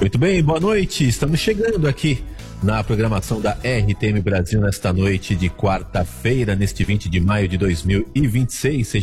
Muito bem, boa noite. Estamos chegando aqui na programação da RTM Brasil nesta noite de quarta-feira, neste 20 de maio de 2026.